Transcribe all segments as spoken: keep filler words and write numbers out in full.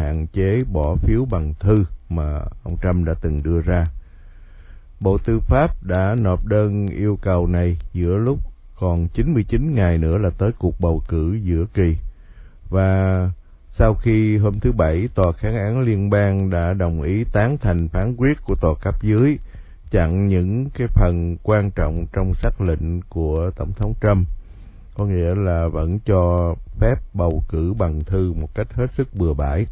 hạn chế bỏ phiếu bằng thư mà ông Trump đã từng đưa ra. Bộ Tư pháp đã nộp đơn yêu cầu này giữa lúc còn chín mươi chín ngày nữa là tới cuộc bầu cử giữa kỳ. Và sau khi hôm thứ Bảy, Tòa Kháng án Liên bang đã đồng ý tán thành phán quyết của tòa cấp dưới, chặn những cái phần quan trọng trong sắc lệnh của Tổng thống Trump, có nghĩa là vẫn cho phép bầu cử bằng thư một cách hết sức bừa bãi.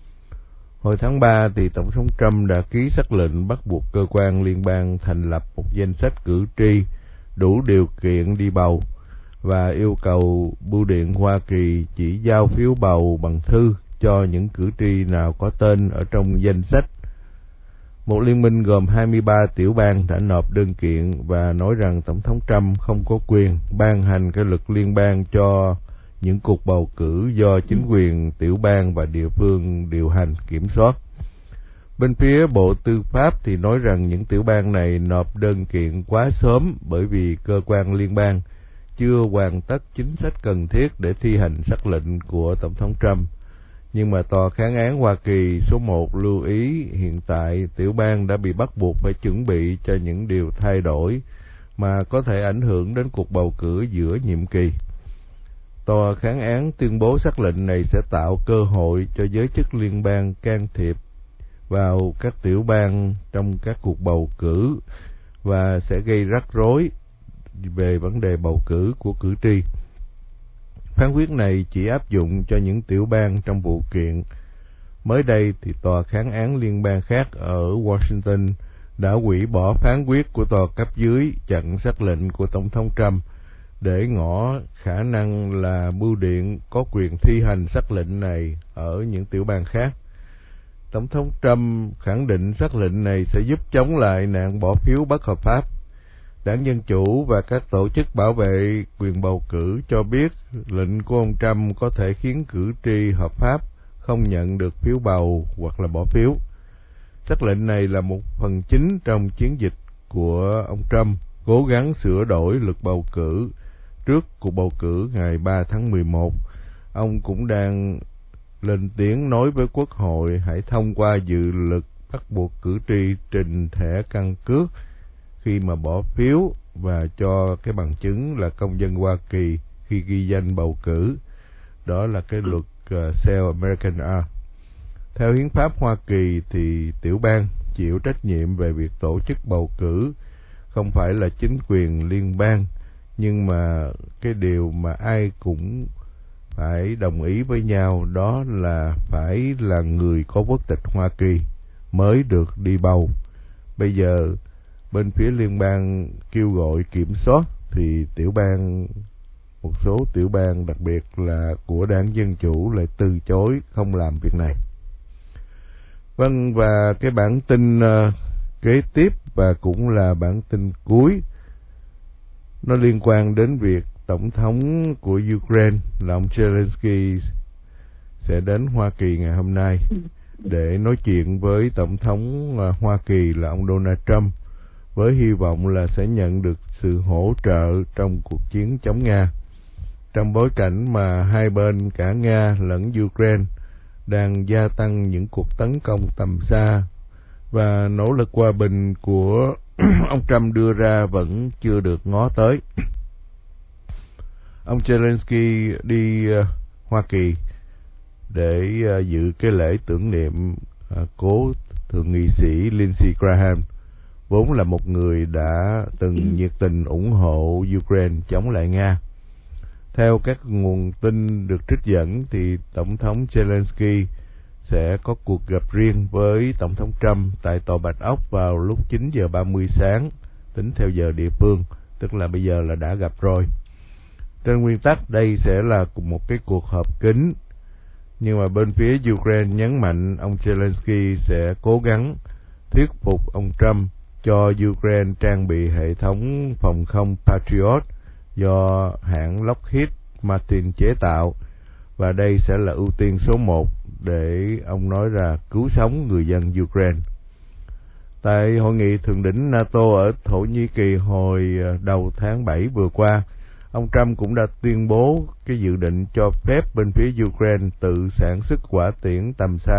Hồi tháng ba thì Tổng thống Trump đã ký sắc lệnh bắt buộc cơ quan liên bang thành lập một danh sách cử tri đủ điều kiện đi bầu và yêu cầu bưu điện Hoa Kỳ chỉ giao phiếu bầu bằng thư cho những cử tri nào có tên ở trong danh sách. Một liên minh gồm hai mươi ba tiểu bang đã nộp đơn kiện và nói rằng Tổng thống Trump không có quyền ban hành cái luật liên bang cho những cuộc bầu cử do chính quyền tiểu bang và địa phương điều hành, kiểm soát. Bên phía Bộ Tư pháp thì nói rằng những tiểu bang này nộp đơn kiện quá sớm bởi vì cơ quan liên bang chưa hoàn tất chính sách cần thiết để thi hành sắc lệnh của Tổng thống Trump. Nhưng mà Tòa Kháng án Hoa Kỳ số một lưu ý hiện tại tiểu bang đã bị bắt buộc phải chuẩn bị cho những điều thay đổi mà có thể ảnh hưởng đến cuộc bầu cử giữa nhiệm kỳ. Tòa Kháng án tuyên bố sắc lệnh này sẽ tạo cơ hội cho giới chức liên bang can thiệp vào các tiểu bang trong các cuộc bầu cử và sẽ gây rắc rối về vấn đề bầu cử của cử tri. Phán quyết này chỉ áp dụng cho những tiểu bang trong vụ kiện. Mới đây thì Tòa Kháng án Liên bang khác ở Washington đã hủy bỏ phán quyết của tòa cấp dưới chặn sắc lệnh của Tổng thống Trump để ngỏ khả năng là bưu điện có quyền thi hành sắc lệnh này ở những tiểu bang khác. Tổng thống Trump khẳng định sắc lệnh này sẽ giúp chống lại nạn bỏ phiếu bất hợp pháp. Đảng Dân Chủ và các tổ chức bảo vệ quyền bầu cử cho biết lệnh của ông Trump có thể khiến cử tri hợp pháp không nhận được phiếu bầu hoặc là bỏ phiếu. Sắc lệnh này là một phần chính trong chiến dịch của ông Trump cố gắng sửa đổi luật bầu cử trước cuộc bầu cử ngày ba tháng mười một. Ông cũng đang lên tiếng nói với Quốc hội hãy thông qua dự luật bắt buộc cử tri trình thẻ căn cước khi mà bỏ phiếu và cho cái bằng chứng là công dân Hoa Kỳ khi ghi danh bầu cử. Đó là cái luật uh, Sell American Act. Theo hiến pháp Hoa Kỳ thì tiểu bang chịu trách nhiệm về việc tổ chức bầu cử, không phải là chính quyền liên bang, nhưng mà cái điều mà ai cũng phải đồng ý với nhau đó là phải là người có quốc tịch Hoa Kỳ mới được đi bầu. Bây giờ bên phía liên bang kêu gọi kiểm soát thì tiểu bang, một số tiểu bang đặc biệt là của Đảng Dân Chủ lại từ chối không làm việc này. Vâng, và cái bản tin uh, kế tiếp và cũng là bản tin cuối, nó liên quan đến việc Tổng thống của Ukraine là ông Zelensky sẽ đến Hoa Kỳ ngày hôm nay để nói chuyện với Tổng thống uh, Hoa Kỳ là ông Donald Trump, với hy vọng là sẽ nhận được sự hỗ trợ trong cuộc chiến chống Nga. Trong bối cảnh mà hai bên cả Nga lẫn Ukraine đang gia tăng những cuộc tấn công tầm xa và nỗ lực hòa bình của ông Trump đưa ra vẫn chưa được ngó tới. Ông Zelensky đi uh, Hoa Kỳ để uh, dự cái lễ tưởng niệm uh, cố thượng nghị sĩ Lindsey Graham, vốn là một người đã từng nhiệt tình ủng hộ Ukraine chống lại Nga. Theo các nguồn tin được trích dẫn thì Tổng thống Zelensky sẽ có cuộc gặp riêng với Tổng thống Trump tại Tòa Bạch Ốc vào lúc chín giờ ba mươi sáng, tính theo giờ địa phương, tức là bây giờ là đã gặp rồi. Trên nguyên tắc đây sẽ là một cái cuộc họp kín, nhưng mà bên phía Ukraine nhấn mạnh ông Zelensky sẽ cố gắng thuyết phục ông Trump cho Ukraine trang bị hệ thống phòng không Patriot do hãng Lockheed Martin chế tạo, và đây sẽ là ưu tiên số một để ông nói ra cứu sống người dân Ukraine. Tại hội nghị thượng đỉnh NATO ở Thổ Nhĩ Kỳ hồi đầu tháng bảy vừa qua, ông Trump cũng đã tuyên bố cái dự định cho phép bên phía Ukraine tự sản xuất hỏa tiễn tầm xa